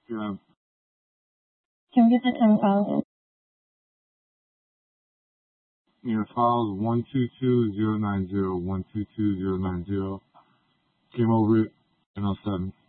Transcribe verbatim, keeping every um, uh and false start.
Yeah. Can we get the ten thousand? Yeah, files one two two zero nine zero one two two zero nine zero. Came over it in oh seven.